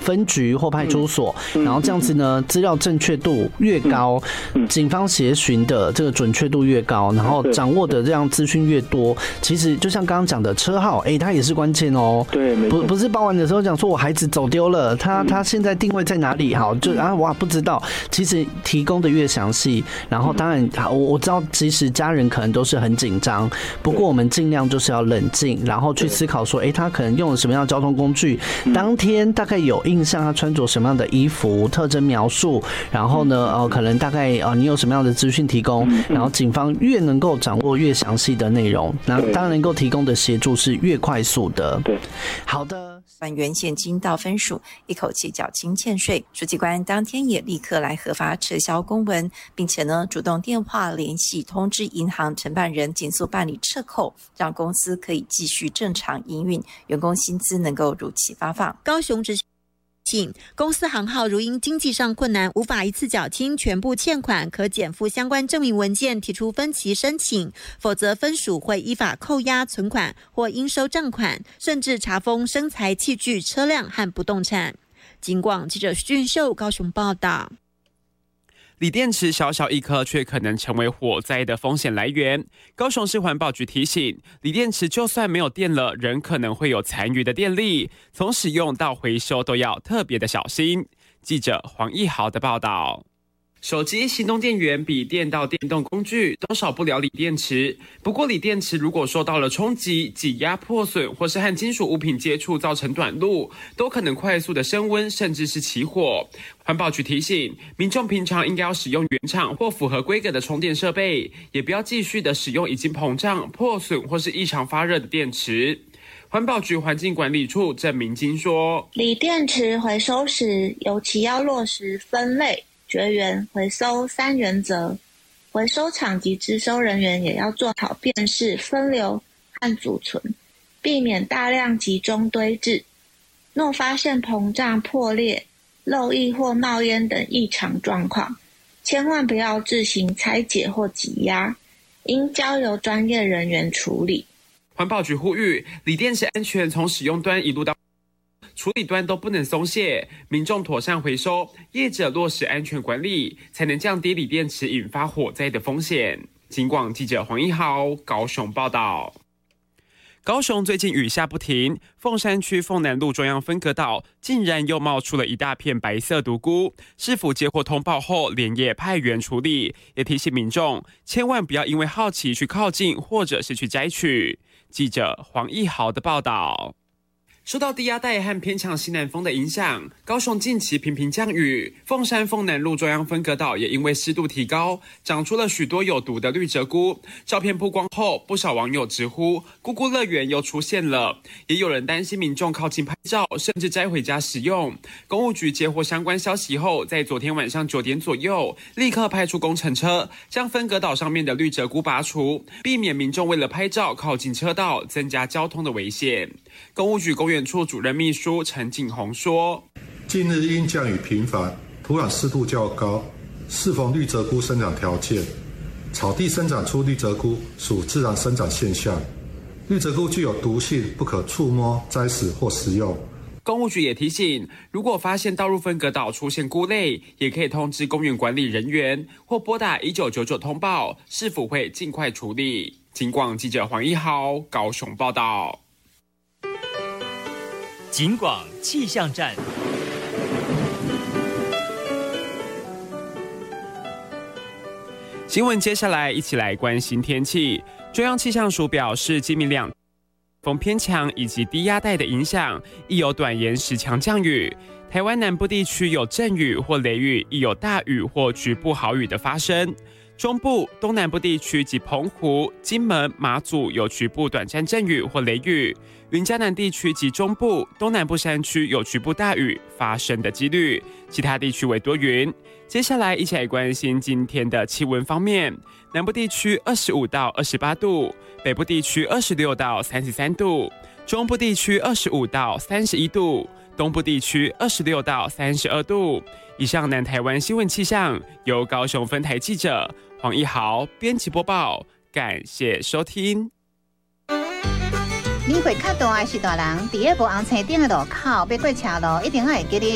分局或派出所，然后这样子呢，资料正确度越高，警方协寻的这个准确度越高，然后掌握的这样资讯越多，其实就像刚刚讲的车号，它也是关键哦。 对， 不是报案的时候讲说我孩子走丢了，他现在定位在哪里？好，就哇不知道。其实提供的越详细，然后当然我知道，即使家人可能都是很紧张，不过我们尽量就是要冷静，然后去思考说，他可能用了什么样的交通工具，当天大概有印象他穿着什么样的衣服，特征描述，然后呢，可能大概你有什么样的资讯提供，然后警方越能够掌握越详细的内容，那当然能够提供的协助是越快速的。 对， 好的。 还原现金到分数，一口气缴清欠税。书记官当天也立刻来核发撤销公文，并且呢主动电话联系通知银行承办人紧速办理撤扣，让公司可以继续正常营运，员工薪资能够如期发放。 高雄执公司行号如因经济上困难无法一次缴清全部欠款，可减负相关证明文件提出分期申请，否则分署会依法扣押存款或应收账款，甚至查封生财器具、车辆和不动产。警广记者徐俊秀高雄报道。 锂电池小小一颗，却可能成为火灾的风险来源。高雄市环保局提醒，锂电池就算没有电了，仍可能会有残余的电力，从使用到回收都要特别的小心。记者黄义豪的报道。手机、行动电源、笔电到电动工具都少不了锂电池。不过，锂电池如果受到了冲击、挤压、破损，或是和金属物品接触造成短路，都可能快速的升温，甚至是起火。环保局提醒民众，平常应该要使用原厂或符合规格的充电设备，也不要继续的使用已经膨胀、破损或是异常发热的电池。环保局环境管理处郑明金说， 锂电池回收时，尤其要落实分类、绝缘、回收3原则，回收厂及支收人员也要做好辨识、分流和储存，避免大量集中堆置。若发现膨胀、破裂、漏液或冒烟等异常状况，千万不要自行拆解或挤压，应交由专业人员处理。 环保局呼吁，锂电池安全从使用端一路到处理端都不能松懈，民众妥善回收，业者落实安全管理，才能降低锂电池引发火灾的风险。警广记者黄一豪高雄报道。高雄最近雨下不停，凤山区凤南路中央分隔岛竟然又冒出了一大片白色毒菇。市府接获通报后，连夜派员处理，也提醒民众千万不要因为好奇去靠近，或者是去摘取。记者黄一豪的报道。受到低压带和偏强西南风的影响，高雄近期频频降雨，凤山凤南路中央分隔岛也因为湿度提高，长出了许多有毒的绿蜇菇。照片曝光后，不少网友直呼菇菇乐园又出现了，也有人担心民众靠近拍照，甚至摘回家食用。公务局接获相关消息后，在昨天晚上9点左右，立刻派出工程车将分隔岛上面的绿蜇菇拔除，避免民众为了拍照靠近车道，增加交通的危险。公务局公园处主任秘书陈景宏说， 近日因降雨频繁，土壤湿度较高，适逢绿蜇菇生长条件，草地生长出绿蜇菇属自然生长现象。绿蜇菇具有毒性，不可触摸、摘食或食用。 公务局也提醒，如果发现道路分隔岛出现菇类，也可以通知公园管理人员或拨打1999通报，市府会尽快处理。警广记者黄一豪高雄报道。 警广气象站， 新闻接下来一起来关心天气。中央气象署表示，今明两风偏强以及低压带的影响，亦有短延时强降雨。台湾南部地区有阵雨或雷雨，亦有大雨或局部豪雨的发生。中部、东南部地区及澎湖、金门、马祖有局部短暂阵雨或雷雨。云嘉南地区及中部、东南部山区有局部大雨发生的几率，其他地区为多云。接下来一起来关心今天的气温方面，南部地区25到28度，北部地区26到33度，中部地区25到31度，东部地区26到32度。以上南台湾新闻气象由高雄分台记者黄一豪编辑播报，感谢收听。 年岁较大的是大人，伫个无红青顶的路口要过桥路，一定要会记得